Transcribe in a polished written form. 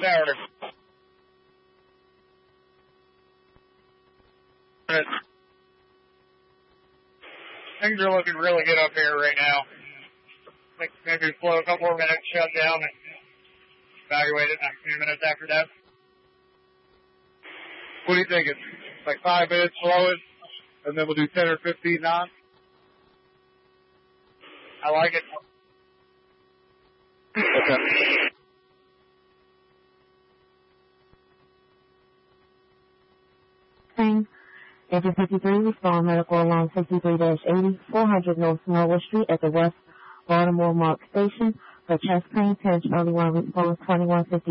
Saturday. Things are looking really good up here right now. I think maybe flow a couple more minutes, shut down, and evaluate it in a few minutes after that. What do you think? It's like 5 minutes slowest, and then we'll do 10 or 15 knots? I like it. Okay. Same. Engine 53, respond medical along 63-80, 400 North Norwood Street at the West Baltimore Mark Station for chest pain, pinch, early one response 2150.